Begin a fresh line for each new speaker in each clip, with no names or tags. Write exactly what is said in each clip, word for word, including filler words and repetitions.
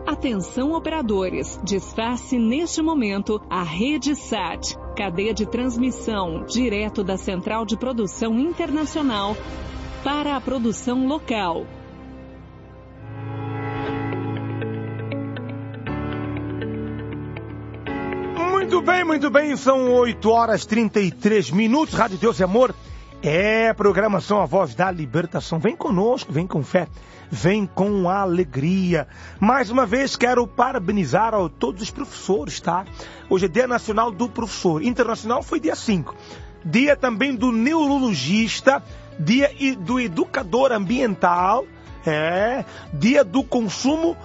Atenção operadores, desface neste momento a Rede Sat, cadeia de transmissão direto da Central de Produção Internacional para a produção local.
Muito bem, muito bem, são oito horas e trinta e três minutos, Rádio Deus e Amor, é programação A Voz da Libertação. Vem conosco, vem com fé, vem com alegria. Mais uma vez quero parabenizar a todos os professores, tá? Hoje é Dia Nacional do Professor, internacional foi dia cinco. Dia também do neurologista, dia do educador ambiental, é, dia do consumo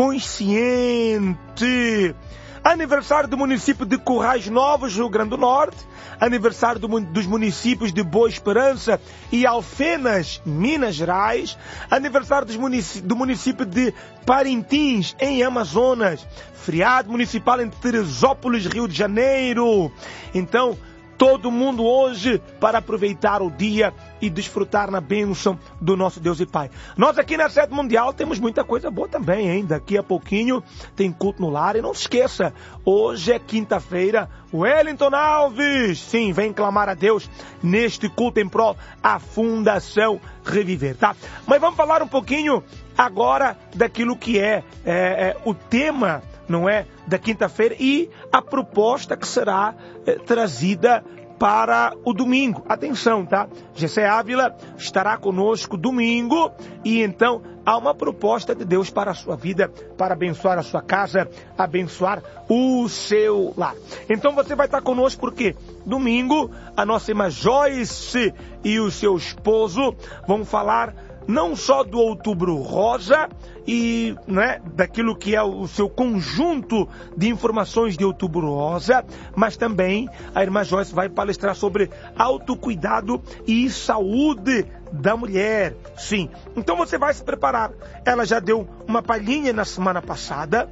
consciente. Aniversário do município de Currais Novos, Rio Grande do Norte. Aniversário do, dos municípios de Boa Esperança e Alfenas, Minas Gerais. Aniversário dos munic, do município de Parintins, em Amazonas. Feriado municipal em Teresópolis, Rio de Janeiro. Então, todo mundo hoje para aproveitar o dia e desfrutar na bênção do nosso Deus e Pai. Nós aqui na Sede Mundial temos muita coisa boa também, hein? Daqui a pouquinho tem culto no lar e não se esqueça, hoje é quinta-feira, Wellington Alves, sim, vem clamar a Deus neste culto em prol a Fundação Reviver, tá? Mas vamos falar um pouquinho agora daquilo que é, é, é o tema, não é, da quinta-feira e a proposta que será eh, trazida para o domingo. Atenção, tá? Gessé Ávila estará conosco domingo e então há uma proposta de Deus para a sua vida, para abençoar a sua casa, abençoar o seu lar. Então você vai estar conosco porque domingo a nossa irmã Joyce e o seu esposo vão falar não só do Outubro Rosa e, né, daquilo que é o seu conjunto de informações de Outubro Rosa, mas também a irmã Joyce vai palestrar sobre autocuidado e saúde da mulher. Sim, então você vai se preparar. Ela já deu uma palhinha na semana passada,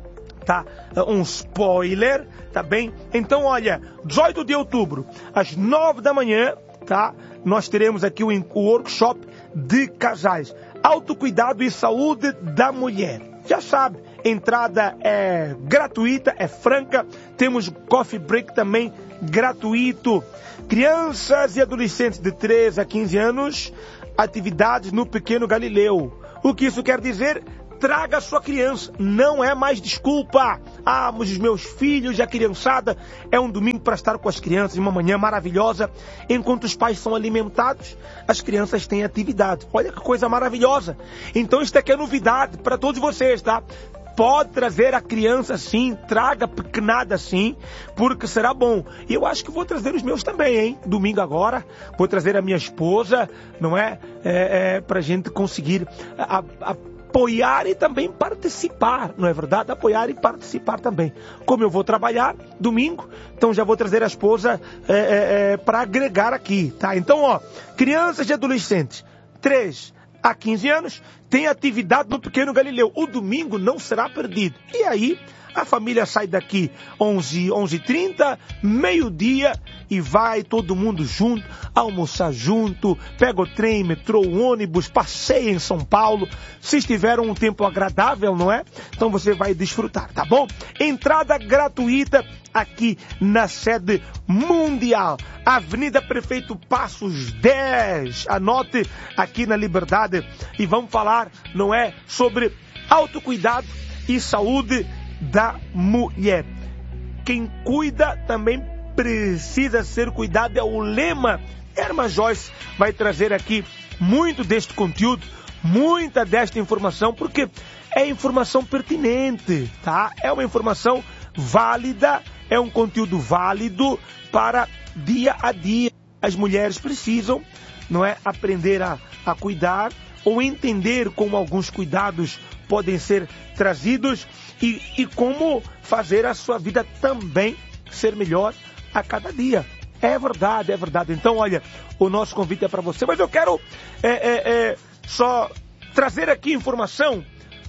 tá? Um spoiler, tá bem? Então, olha, dezoito de outubro, às nove da manhã, tá? Nós teremos aqui o, o workshop de casais, autocuidado e saúde da mulher. Já sabe, entrada é gratuita, é franca, temos coffee break também gratuito. Crianças e adolescentes de três a quinze anos, atividades no Pequeno Galileu. O que isso quer dizer? Traga a sua criança, não é mais desculpa. Ah, mas os meus filhos e a criançada, é um domingo para estar com as crianças, uma manhã maravilhosa. Enquanto os pais são alimentados, as crianças têm atividade. Olha que coisa maravilhosa. Então isso aqui é novidade para todos vocês, tá? Pode trazer a criança sim, traga pequenada sim, porque será bom. E eu acho que vou trazer os meus também, hein? Domingo agora, vou trazer a minha esposa, não é? É, é para a gente conseguir a, a, apoiar e também participar, não é verdade? Apoiar e participar também. Como eu vou trabalhar domingo, então já vou trazer a esposa é, é, é, para agregar aqui, tá? Então, ó, crianças e adolescentes, três a quinze anos, tem atividade no Pequeno Galileu. O domingo não será perdido. E aí, a família sai daqui onze, onze e trinta, meio-dia, e vai todo mundo junto, almoçar junto, pega o trem, metrô, o ônibus, passeia em São Paulo. Se estiver um tempo agradável, não é? Então você vai desfrutar, tá bom? Entrada gratuita aqui na Sede Mundial. Avenida Prefeito Passos dez. Anote aqui na Liberdade e vamos falar, não é? Sobre autocuidado e saúde da mulher. Quem cuida também precisa ser cuidado, é o lema. A irmã Joyce vai trazer aqui muito deste conteúdo, muita desta informação, porque é informação pertinente, tá? É uma informação válida, é um conteúdo válido para dia a dia. As mulheres precisam, não é, aprender a, a cuidar ou entender como alguns cuidados podem ser trazidos e, e como fazer a sua vida também ser melhor a cada dia. É verdade, é verdade. Então, olha, o nosso convite é para você. Mas eu quero é, é, é, só trazer aqui informação,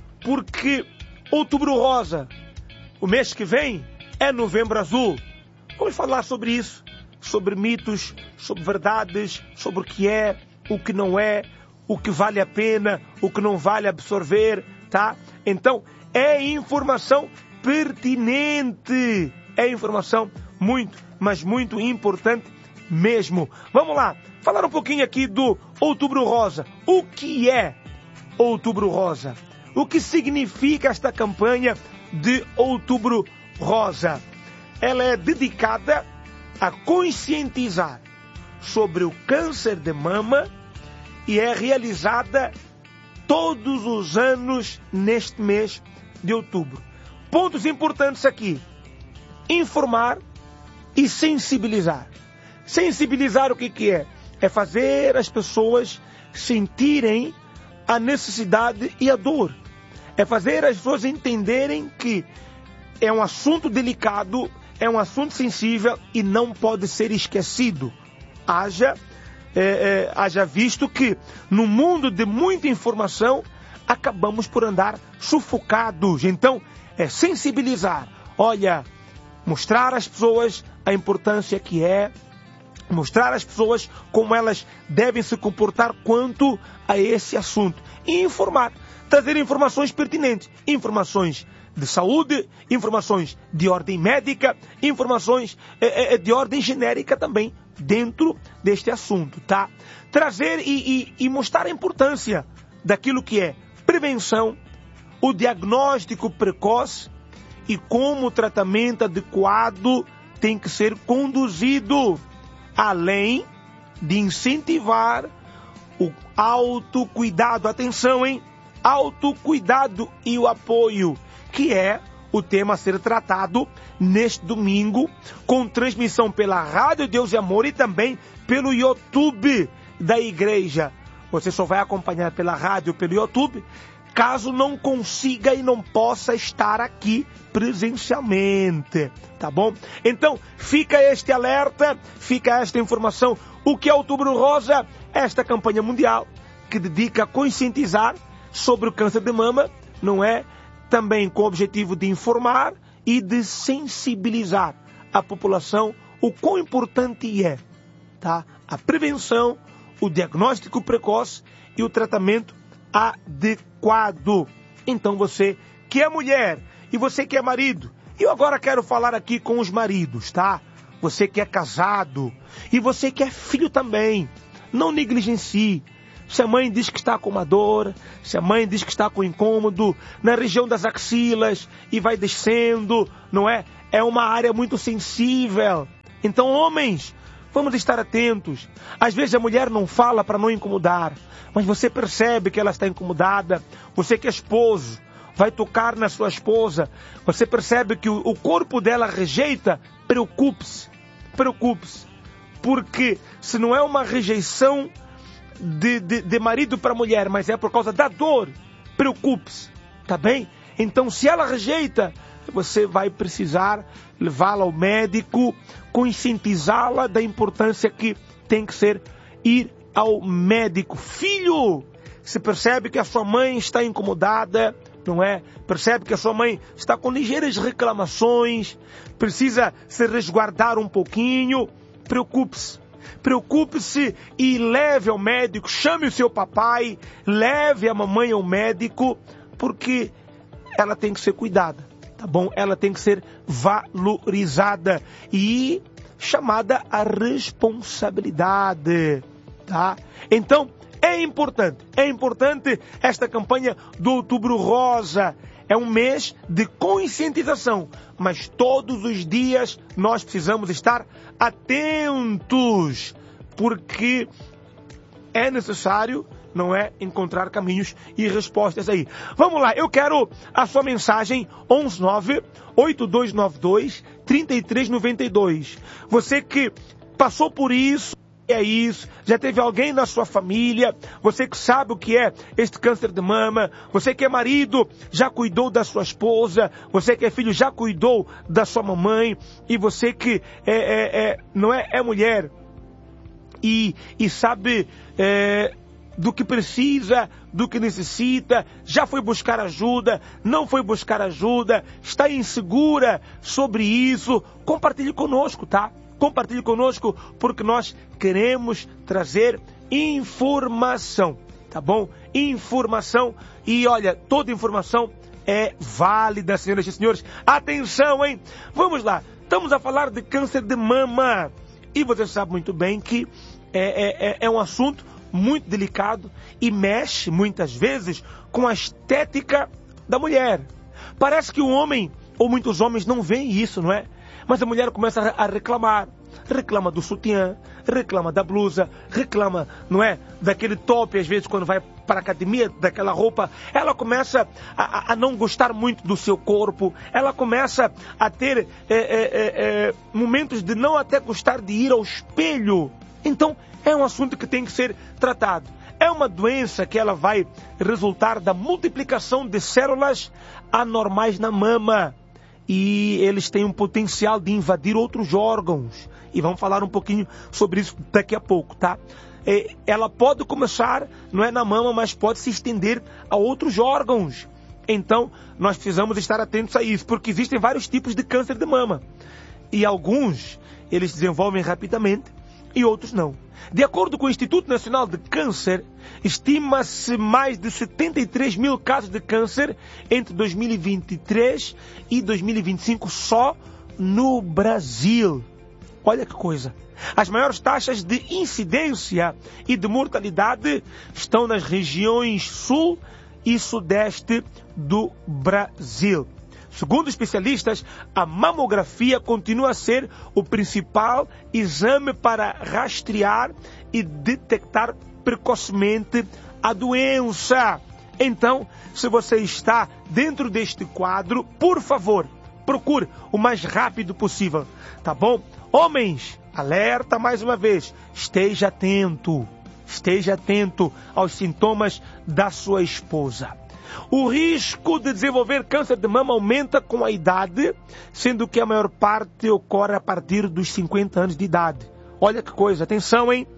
porque Outubro Rosa, o mês que vem, é Novembro Azul. Vamos falar sobre isso, sobre mitos, sobre verdades, sobre o que é, o que não é, o que vale a pena, o que não vale absorver, tá? Então, é informação pertinente, é informação muito, mas muito importante mesmo. Vamos lá, falar um pouquinho aqui do Outubro Rosa. O que é Outubro Rosa? O que significa esta campanha de Outubro Rosa? Ela é dedicada a conscientizar sobre o câncer de mama e é realizada todos os anos neste mês de outubro. Pontos importantes aqui: informar e sensibilizar. Sensibilizar o que que é? É fazer as pessoas sentirem a necessidade e a dor. É fazer as pessoas entenderem que é um assunto delicado, é um assunto sensível e não pode ser esquecido. Haja, é, é, haja visto que no mundo de muita informação acabamos por andar sufocados. Então, é sensibilizar. Olha, mostrar às pessoas a importância que é, mostrar às pessoas como elas devem se comportar quanto a esse assunto. E informar, trazer informações pertinentes, informações de saúde, informações de ordem médica, informações é, é, de ordem genérica também dentro deste assunto, tá? Trazer e, e, e mostrar a importância daquilo que é prevenção, o diagnóstico precoce e como o tratamento adequado tem que ser conduzido, além de incentivar o autocuidado. Atenção, hein? Autocuidado e o apoio, que é o tema a ser tratado neste domingo, com transmissão pela Rádio Deus e Amor e também pelo YouTube da igreja. Você só vai acompanhar pela rádio, pelo YouTube, caso não consiga e não possa estar aqui presencialmente, tá bom? Então, fica este alerta, fica esta informação. O que é Outubro Rosa? Esta campanha mundial que dedica a conscientizar sobre o câncer de mama, não é? Também com o objetivo de informar e de sensibilizar a população o quão importante é, tá? A prevenção, o diagnóstico precoce e o tratamento adequado. Então você que é mulher e você que é marido, eu agora quero falar aqui com os maridos, tá? Você que é casado e você que é filho também, não negligencie. Se a mãe diz que está com uma dor, se a mãe diz que está com incômodo na região das axilas e vai descendo, não é? É uma área muito sensível. Então, homens, vamos estar atentos. Às vezes a mulher não fala para não incomodar, mas você percebe que ela está incomodada. Você que é esposo, vai tocar na sua esposa. Você percebe que o corpo dela rejeita. Preocupe-se, preocupe-se. Porque se não é uma rejeição de, de, de marido para mulher, mas é por causa da dor, preocupe-se, tá bem? Então, se ela rejeita, você vai precisar levá-la ao médico, conscientizá-la da importância que tem que ser ir ao médico. Filho, se percebe que a sua mãe está incomodada, não é? Percebe que a sua mãe está com ligeiras reclamações, precisa se resguardar um pouquinho, preocupe-se. Preocupe-se e leve ao médico, chame o seu papai, leve a mamãe ao médico, porque ela tem que ser cuidada, tá bom? Ela tem que ser valorizada e chamada à responsabilidade, tá? Então, é importante, é importante esta campanha do Outubro Rosa. É um mês de conscientização, mas todos os dias nós precisamos estar atentos, porque é necessário, não é, encontrar caminhos e respostas aí. Vamos lá, eu quero a sua mensagem onze nove oito dois nove dois três três nove dois. Você que passou por isso, é isso, já teve alguém na sua família, você que sabe o que é este câncer de mama, você que é marido, já cuidou da sua esposa, você que é filho, já cuidou da sua mamãe, e você que é, é, é, não é, é mulher e, e sabe é, do que precisa, do que necessita, já foi buscar ajuda, não foi buscar ajuda, está insegura sobre isso, compartilhe conosco, tá? Compartilhe conosco, porque nós queremos trazer informação, tá bom? Informação, e olha, toda informação é válida, senhoras e senhores. Atenção, hein? Vamos lá, estamos a falar de câncer de mama, e você sabe muito bem que é, é, é um assunto muito delicado e mexe muitas vezes com a estética da mulher. Parece que o homem, ou muitos homens, não veem isso, não é? Mas a mulher começa a reclamar. Reclama do sutiã, reclama da blusa, reclama, não é? Daquele top, às vezes, quando vai para a academia, daquela roupa. Ela começa a, a não gostar muito do seu corpo. Ela começa a ter é, é, é, momentos de não até gostar de ir ao espelho. Então, é um assunto que tem que ser tratado. É uma doença que ela vai resultar da multiplicação de células anormais na mama. E eles têm um potencial de invadir outros órgãos. E vamos falar um pouquinho sobre isso daqui a pouco, tá? É, ela pode começar, não é na mama, mas pode se estender a outros órgãos. Então, nós precisamos estar atentos a isso, porque existem vários tipos de câncer de mama. E alguns, eles desenvolvem rapidamente, e outros não. De acordo com o Instituto Nacional de Câncer, estima-se mais de setenta e três mil casos de câncer entre dois mil e vinte e três e dois mil e vinte e cinco só no Brasil. Olha que coisa. As maiores taxas de incidência e de mortalidade estão nas regiões sul e sudeste do Brasil. Segundo especialistas, a mamografia continua a ser o principal exame para rastrear e detectar precocemente a doença. Então, se você está dentro deste quadro, por favor, procure o mais rápido possível, tá bom? Homens, alerta mais uma vez, esteja atento, esteja atento aos sintomas da sua esposa. O risco de desenvolver câncer de mama aumenta com a idade, sendo que a maior parte ocorre a partir dos cinquenta anos de idade. Olha que coisa, atenção, hein?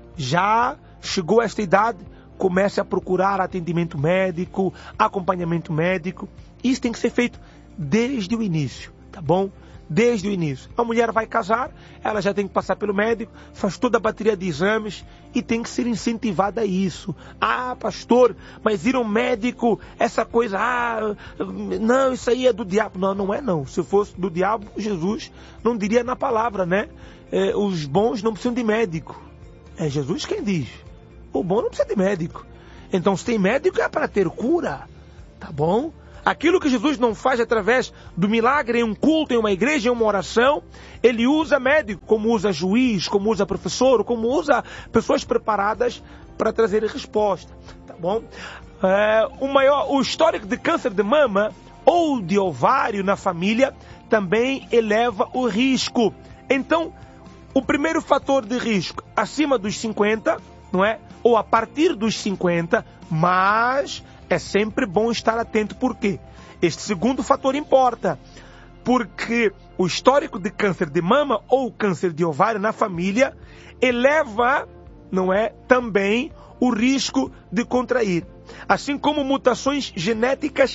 Já chegou a esta idade, comece a procurar atendimento médico, acompanhamento médico. Isso tem que ser feito desde o início, tá bom? Desde o início. A mulher vai casar, ela já tem que passar pelo médico, faz toda a bateria de exames e tem que ser incentivada a isso. Ah, pastor, mas ir ao médico, essa coisa, ah, não, isso aí é do diabo. Não, não é não. Se fosse do diabo, Jesus não diria na palavra, né? É, os bons não precisam de médico. É Jesus quem diz. O bom não precisa de médico. Então, se tem médico é para ter cura, tá bom? Aquilo que Jesus não faz através do milagre em um culto, em uma igreja, em uma oração, ele usa médico, como usa juiz, como usa professor, como usa pessoas preparadas para trazer resposta, tá bom? É, o, maior, o histórico de câncer de mama ou de ovário na família também eleva o risco. Então, o primeiro fator de risco, acima dos cinquenta, não é? Ou a partir dos cinquenta, mas é sempre bom estar atento. Por quê? Este segundo fator importa, porque o histórico de câncer de mama ou câncer de ovário na família eleva, não é, também o risco de contrair, assim como mutações genéticas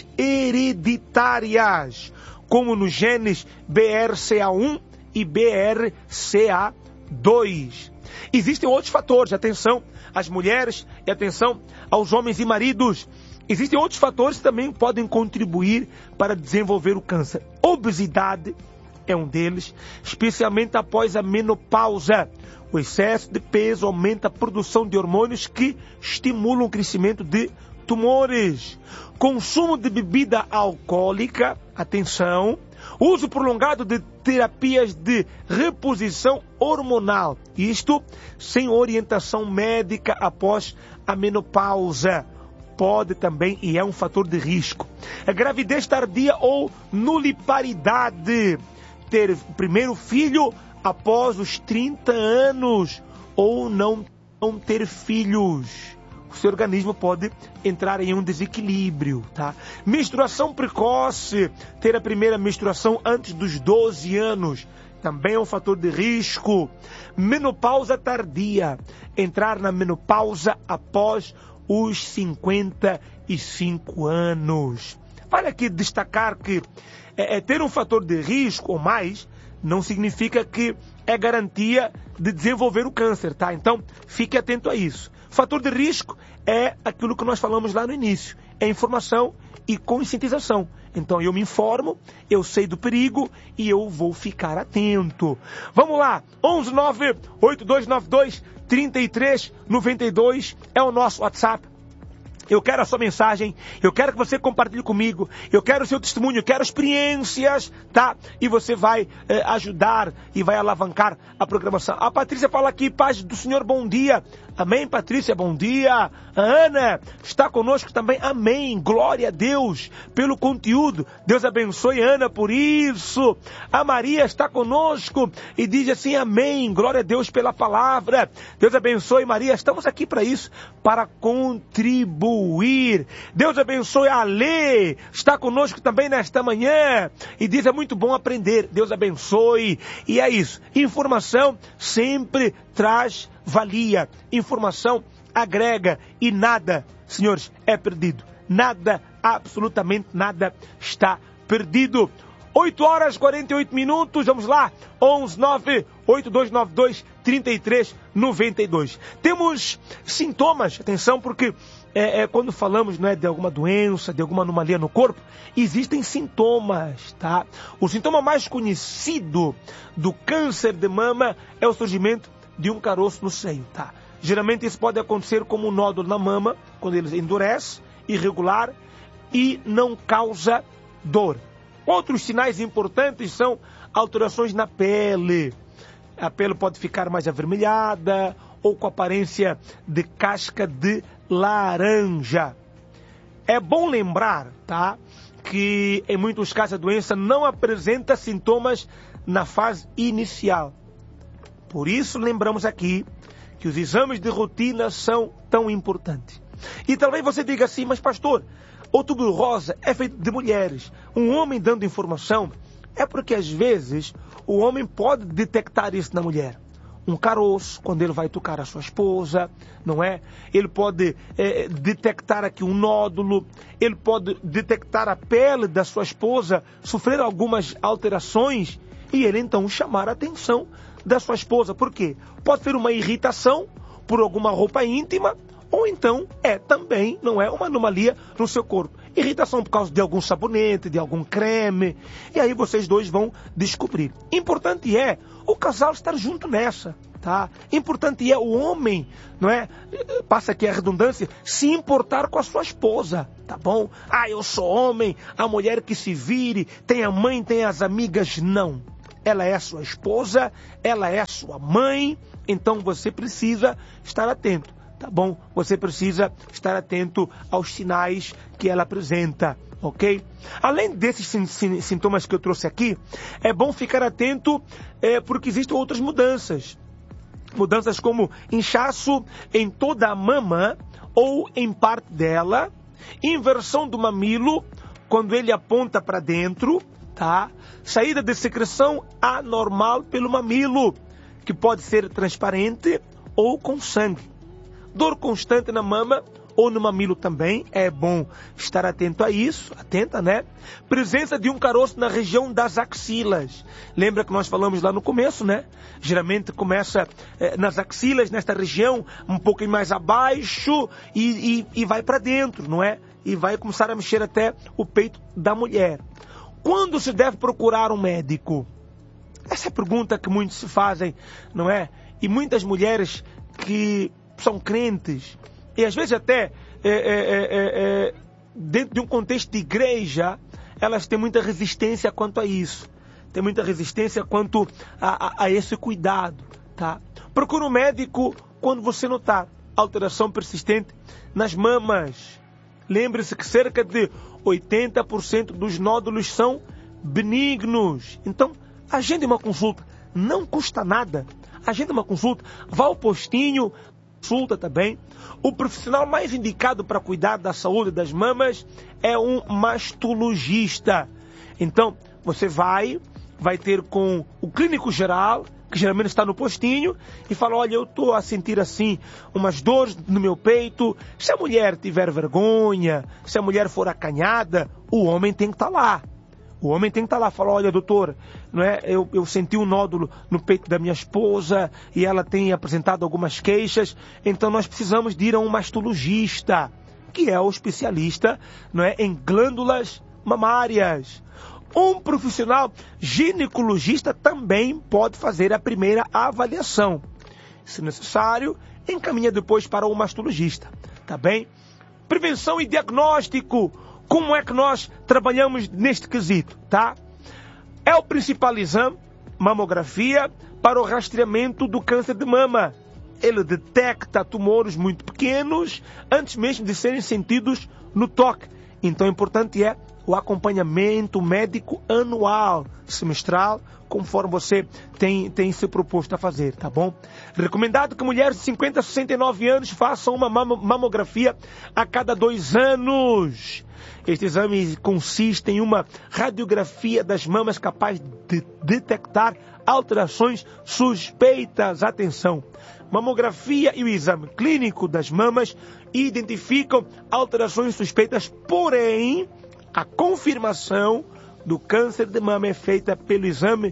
hereditárias, como nos genes B R C A um e B R C A dois. Existem outros fatores, atenção às mulheres e atenção aos homens e maridos. Existem outros fatores que também podem contribuir para desenvolver o câncer. Obesidade é um deles, especialmente após a menopausa. O excesso de peso aumenta a produção de hormônios que estimulam o crescimento de tumores. Consumo de bebida alcoólica, atenção. Uso prolongado de terapias de reposição hormonal. Isto sem orientação médica após a menopausa. Pode também, e é um fator de risco. A gravidez tardia ou nuliparidade. Ter o primeiro filho após os trinta anos. Ou não, não ter filhos. O seu organismo pode entrar em um desequilíbrio, tá? Menstruação precoce. Ter a primeira menstruação antes dos doze anos. Também é um fator de risco. Menopausa tardia. Entrar na menopausa após os cinquenta e cinco anos. Vale aqui destacar que é, é, ter um fator de risco ou mais não significa que é garantia de desenvolver o câncer, tá? Então, fique atento a isso. Fator de risco é aquilo que nós falamos lá no início. É informação e conscientização. Então, eu me informo, eu sei do perigo e eu vou ficar atento. Vamos lá, onze nove oito dois nove dois três três nove dois é o nosso WhatsApp. Eu quero a sua mensagem, eu quero que você compartilhe comigo, eu quero o seu testemunho, eu quero experiências, tá? E você vai eh, ajudar e vai alavancar a programação. A Patrícia fala aqui, paz do Senhor, bom dia. Amém, Patrícia, bom dia. A Ana está conosco também, amém. Glória a Deus pelo conteúdo. Deus abençoe a Ana por isso. A Maria está conosco e diz assim, amém. Glória a Deus pela palavra. Deus abençoe, Maria. Estamos aqui para isso, para contribuir. Deus abençoe a Lê. Está conosco também nesta manhã e diz, é muito bom aprender. Deus abençoe. E é isso. Informação sempre traz valia. Informação agrega e nada, senhores, é perdido. Nada, absolutamente nada está perdido. oito horas e quarenta e oito minutos, vamos lá, onze nove oito dois nove dois três três nove dois. Temos sintomas, atenção, porque é, é, quando falamos, não é, de alguma doença, de alguma anomalia no corpo, existem sintomas, tá? O sintoma mais conhecido do câncer de mama é o surgimento de um caroço no seio, tá? Geralmente isso pode acontecer como um nódulo na mama, quando ele endurece, irregular e não causa dor. Outros sinais importantes são alterações na pele. A pele pode ficar mais avermelhada ou com aparência de casca de laranja. É bom lembrar, tá, que em muitos casos a doença não apresenta sintomas na fase inicial. Por isso lembramos aqui que os exames de rotina são tão importantes. E talvez você diga assim, mas pastor, Outubro Rosa é feito de mulheres. Um homem dando informação é porque às vezes o homem pode detectar isso na mulher. Um caroço, quando ele vai tocar a sua esposa, não é? Ele pode é, detectar aqui um nódulo, ele pode detectar a pele da sua esposa, sofrer algumas alterações e ele então chamar a atenção da sua esposa. Por quê? Pode ser uma irritação por alguma roupa íntima, ou então é também, não é, uma anomalia no seu corpo. Irritação por causa de algum sabonete, de algum creme, e aí vocês dois vão descobrir. Importante é o casal estar junto nessa, tá? Importante é o homem, não é, passa aqui a redundância, se importar com a sua esposa, tá bom? Ah, eu sou homem, a mulher que se vire, tem a mãe, tem as amigas, não. Ela é sua esposa, ela é sua mãe, então você precisa estar atento, tá bom? Você precisa estar atento aos sinais que ela apresenta, ok? Além desses sintomas que eu trouxe aqui, é bom ficar atento é, porque existem outras mudanças. Mudanças como inchaço em toda a mama ou em parte dela, inversão do mamilo quando ele aponta para dentro, tá? Saída de secreção anormal pelo mamilo, que pode ser transparente ou com sangue. Dor constante na mama ou no mamilo também, é bom estar atento a isso, atenta, né? Presença de um caroço na região das axilas. Lembra que nós falamos lá no começo, né? Geralmente começa eh, nas axilas, nesta região, um pouquinho mais abaixo e, e, e vai para dentro, não é? E vai começar a mexer até o peito da mulher. Quando se deve procurar um médico? Essa é a pergunta que muitos se fazem, não é? E muitas mulheres que são crentes, e às vezes até é, é, é, é, dentro de um contexto de igreja, elas têm muita resistência quanto a isso. Tem muita resistência quanto a, a, a esse cuidado, tá? Procure um médico quando você notar alteração persistente nas mamas. Lembre-se que cerca de oitenta por cento dos nódulos são benignos. Então, agende uma consulta. Não custa nada. Agende uma consulta. Vá ao postinho, consulta também. O profissional mais indicado para cuidar da saúde das mamas é um mastologista. Então, você vai, vai ter com o clínico geral, que geralmente está no postinho, e fala, olha, eu estou a sentir assim, umas dores no meu peito. Se a mulher tiver vergonha, se a mulher for acanhada, o homem tem que estar lá. O homem tem que estar lá e falar, olha, doutor, não é, eu, eu senti um nódulo no peito da minha esposa e ela tem apresentado algumas queixas, então nós precisamos de ir a um mastologista, que é o especialista, não é, em glândulas mamárias. Um profissional ginecologista também pode fazer a primeira avaliação. Se necessário, encaminha depois para o mastologista, tá bem? Prevenção e diagnóstico. Como é que nós trabalhamos neste quesito, tá? É o principal exame, mamografia, para o rastreamento do câncer de mama. Ele detecta tumores muito pequenos antes mesmo de serem sentidos no toque. Então, o importante é o acompanhamento médico anual, semestral, conforme você tem, tem se proposto a fazer, tá bom? Recomendado que mulheres de cinquenta a sessenta e nove anos façam uma mamografia a cada dois anos. Este exame consiste em uma radiografia das mamas capaz de detectar alterações suspeitas. Atenção! Mamografia e o exame clínico das mamas identificam alterações suspeitas, porém, a confirmação do câncer de mama é feita pelo exame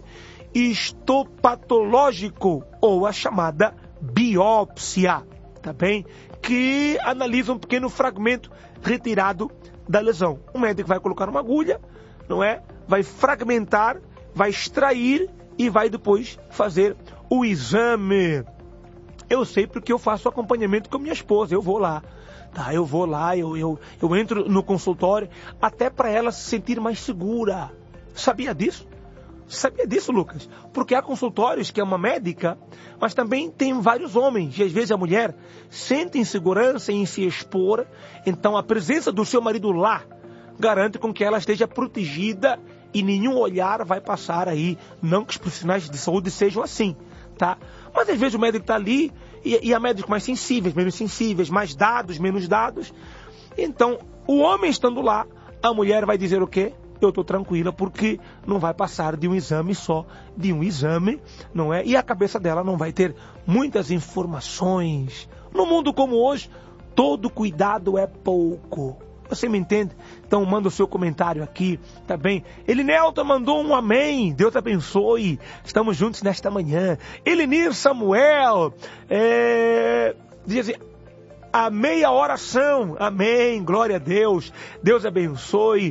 histopatológico ou a chamada biópsia, tá bem? Que analisa um pequeno fragmento retirado da lesão. O médico vai colocar uma agulha, não é? Vai fragmentar, vai extrair e vai depois fazer o exame. Eu sei porque eu faço acompanhamento com minha esposa, eu vou lá. Tá, eu vou lá, eu, eu, eu entro no consultório, até para ela se sentir mais segura. Sabia disso? Sabia disso, Lucas? Porque há consultórios que é uma médica, mas também tem vários homens, e às vezes a mulher sente insegurança em se expor, então a presença do seu marido lá garante com que ela esteja protegida e nenhum olhar vai passar aí. Não que os profissionais de saúde sejam assim, tá? Mas às vezes o médico está ali e, e há médicos mais sensíveis, menos sensíveis, mais dados, menos dados. Então, o homem estando lá, a mulher vai dizer o quê? Eu estou tranquila porque não vai passar de um exame só, de um exame, não é? E a cabeça dela não vai ter muitas informações. No mundo como hoje, todo cuidado é pouco. Você me entende? Então manda o seu comentário aqui, tá bem? Elinelton mandou um amém. Deus abençoe. Estamos juntos nesta manhã. Elenir Samuel é... diz assim, amém a oração. Amém, glória a Deus. Deus abençoe.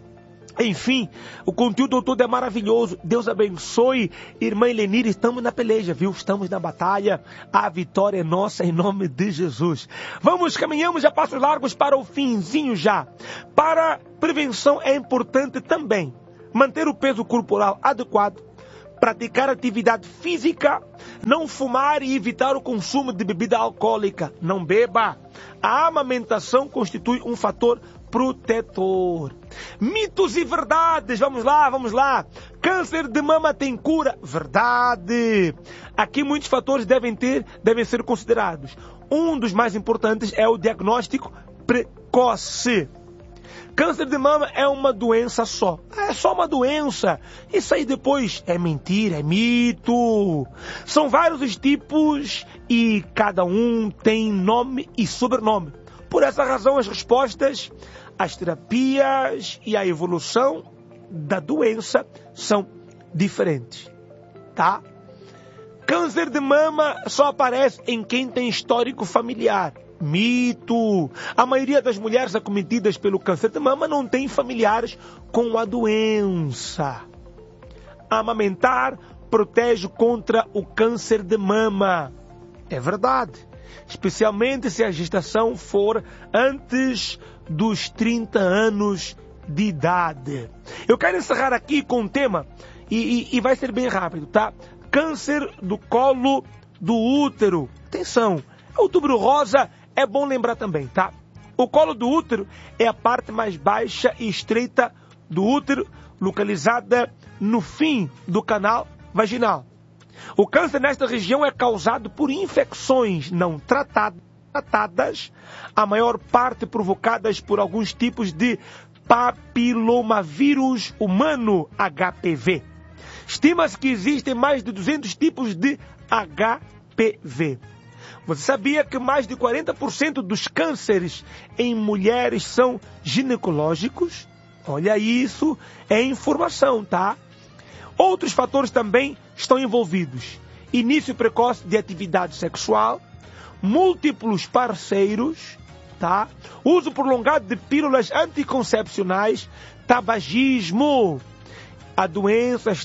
Enfim, o conteúdo todo é maravilhoso. Deus abençoe. Irmã Elenir, estamos na peleja, viu? Estamos na batalha. A vitória é nossa em nome de Jesus. Vamos, caminhamos a passos largos para o finzinho já. Para prevenção é importante também manter o peso corporal adequado, praticar atividade física, não fumar e evitar o consumo de bebida alcoólica. Não beba. A amamentação constitui um fator protetor. Mitos e verdades, vamos lá, vamos lá. Câncer de mama tem cura? Verdade. Aqui muitos fatores devem ter, devem ser considerados. Um dos mais importantes é o diagnóstico precoce. Câncer de mama é uma doença só. É só uma doença. Isso aí depois é mentira, é mito. São vários os tipos e cada um tem nome e sobrenome. Por essa razão, as respostas, as terapias e a evolução da doença são diferentes, tá? Câncer de mama só aparece em quem tem histórico familiar. Mito! A maioria das mulheres acometidas pelo câncer de mama não tem familiares com a doença. Amamentar protege contra o câncer de mama. É verdade. Especialmente se a gestação for antes dos trinta anos de idade. Eu quero encerrar aqui com um tema e, e, e vai ser bem rápido, tá? Câncer do colo do útero. Atenção, o outubro rosa é bom lembrar também, tá? O colo do útero é a parte mais baixa e estreita do útero, localizada no fim do canal vaginal. O câncer nesta região é causado por infecções não tratadas, a maior parte provocadas por alguns tipos de papilomavírus humano, H P V. Estima-se que existem mais de duzentos tipos de H P V. Você sabia que mais de quarenta por cento dos cânceres em mulheres são ginecológicos? Olha, isso é informação, tá? Outros fatores também estão envolvidos. Início precoce de atividade sexual, múltiplos parceiros, tá? Uso prolongado de pílulas anticoncepcionais, tabagismo, a doenças